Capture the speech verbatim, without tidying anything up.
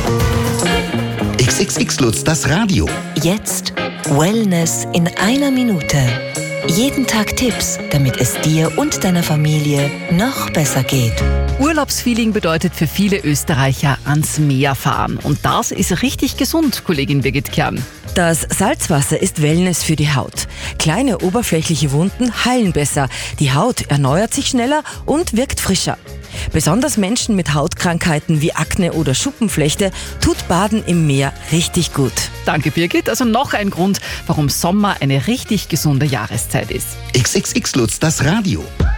X X X Lutz, das Radio. Jetzt Wellness in einer Minute. Jeden Tag Tipps, damit es dir und deiner Familie noch besser geht. Urlaubsfeeling bedeutet für viele Österreicher ans Meer fahren. Und das ist richtig gesund, Kollegin Birgit Kern. Das Salzwasser ist Wellness für die Haut. Kleine oberflächliche Wunden heilen besser, die Haut erneuert sich schneller und wirkt frischer. Besonders Menschen mit Hautkrankheiten wie Akne oder Schuppenflechte tut Baden im Meer richtig gut. Danke, Birgit. Also noch ein Grund, warum Sommer eine richtig gesunde Jahreszeit ist. X X X Lutz, das Radio.